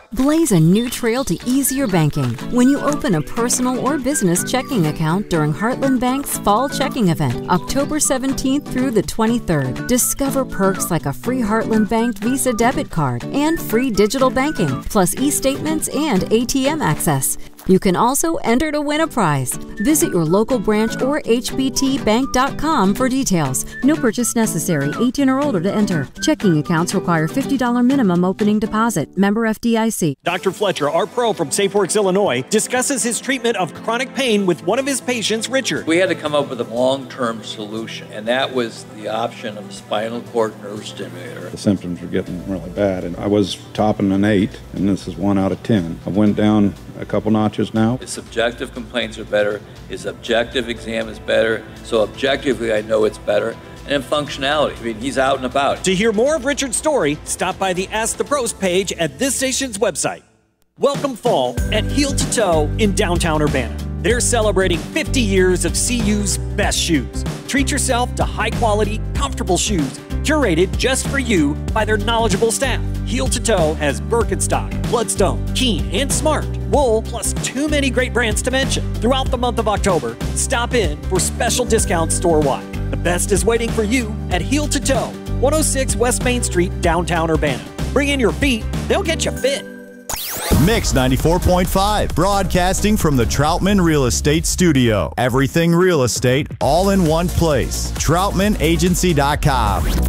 Blaze a new trail to easier banking when you open a personal or business checking account during Heartland Bank's Fall Checking Event, October 17th through the 23rd. Discover perks like a free Heartland Bank Visa debit card and free digital banking, plus e-statements and ATM access. You can also enter to win a prize. Visit your local branch or hbtbank.com for details. No purchase necessary. 18 or older to enter. Checking accounts require $50 minimum opening deposit. Member FDIC. Dr. Fletcher, our pro from SafeWorks, Illinois, discusses his treatment of chronic pain with one of his patients, Richard. We had to come up with a long-term solution, and that was the option of a spinal cord nerve stimulator. The symptoms were getting really bad, and I was topping an 8, and this is 1 out of 10. I went down a couple notches now. His subjective complaints are better. His objective exam is better. So objectively, I know it's better. And then functionality. I mean, he's out and about. To hear more of Richard's story, stop by the Ask the Pros page at this station's website. Welcome fall at Heel to Toe in downtown Urbana. They're celebrating 50 years of CU's best shoes. Treat yourself to high-quality, comfortable shoes curated just for you by their knowledgeable staff. Heel to Toe has Birkenstock, Bloodstone, Keen, and Smart, Wool, plus too many great brands to mention. Throughout the month of October, stop in for special discounts store-wide. The best is waiting for you at Heel to Toe, 106 West Main Street, downtown Urbana. Bring in your feet, they'll get you fit. Mix 94.5, broadcasting from the Troutman Real Estate Studio. Everything real estate, all in one place. TroutmanAgency.com.